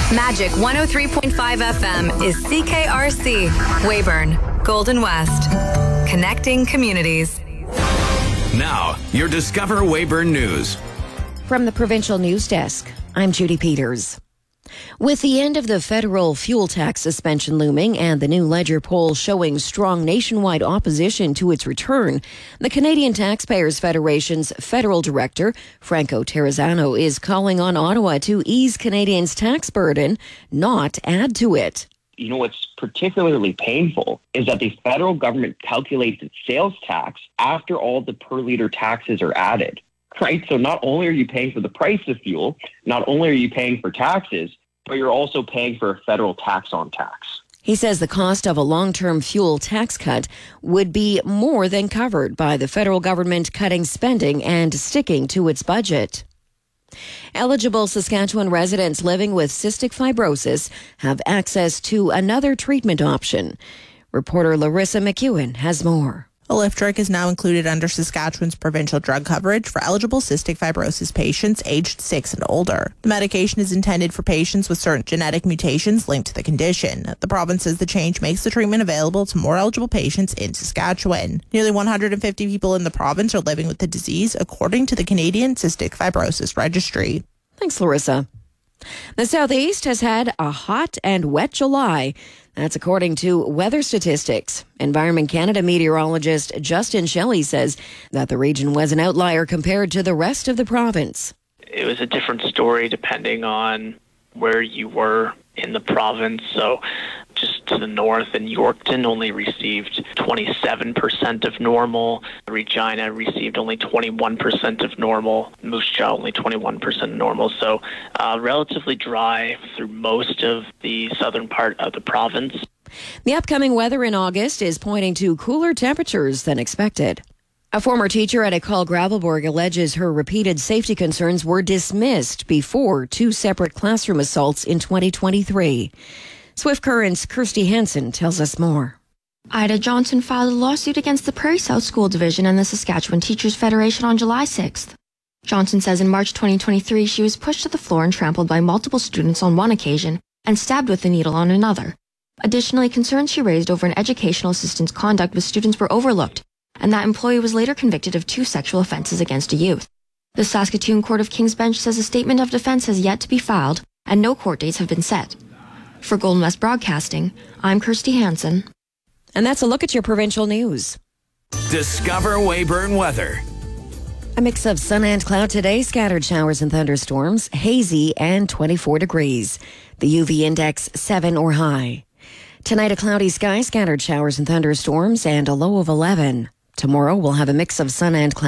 Magic 103.5 FM is CKRC, Weyburn, Golden West. Connecting communities. Now, your Discover Weyburn News. From the Provincial News Desk, I'm Judy Peters. With the end of the federal fuel tax suspension looming and the new Ledger poll showing strong nationwide opposition to its return, the Canadian Taxpayers Federation's federal director, Franco Terrazzano, is calling on Ottawa to ease Canadians' tax burden, not add to it. You know, what's particularly painful is that the federal government calculates its sales tax after all the per litre taxes are added. Right? So not only are you paying for the price of fuel, not only are you paying for taxes, but you're also paying for a federal tax on tax. He says the cost of a long-term fuel tax cut would be more than covered by the federal government cutting spending and sticking to its budget. Eligible Saskatchewan residents living with cystic fibrosis have access to another treatment option. Reporter Larissa McEwen has more. Alyftrek is now included under Saskatchewan's provincial drug coverage for eligible cystic fibrosis patients aged 6 and older. The medication is intended for patients with certain genetic mutations linked to the condition. The province says the change makes the treatment available to more eligible patients in Saskatchewan. Nearly 150 people in the province are living with the disease, according to the Canadian Cystic Fibrosis Registry. Thanks, Larissa. The Southeast has had a hot and wet July. That's according to weather statistics. Environment Canada meteorologist Justin Shelley says that the region was an outlier compared to the rest of the province. It was a different story depending on where you were in the province. So just to the north in Yorkton only received 27% of normal. Regina received only 21% of normal. Moose Jaw only 21% of normal. So relatively dry through most of the southern part of the province. The upcoming weather in August is pointing to cooler temperatures than expected. A former teacher at École Gravelbourg alleges her repeated safety concerns were dismissed before 2 separate classroom assaults in 2023. Swift Current's Kirsty Hansen tells us more. Ida Johnson filed a lawsuit against the Prairie South School Division and the Saskatchewan Teachers Federation on July 6th. Johnson says in March 2023 she was pushed to the floor and trampled by multiple students on one occasion and stabbed with a needle on another. Additionally, concerns she raised over an educational assistant's conduct with students were overlooked, and that employee was later convicted of 2 sexual offences against a youth. The Saskatoon Court of King's Bench says a statement of defence has yet to be filed and no court dates have been set. For Golden West Broadcasting, I'm Kirsty Hansen. And that's a look at your provincial news. Discover Weyburn weather. A mix of sun and cloud today, scattered showers and thunderstorms, hazy and 24 degrees. The UV index 7 or high. Tonight, a cloudy sky, scattered showers and thunderstorms, and a low of 11. Tomorrow, we'll have a mix of sun and cloud.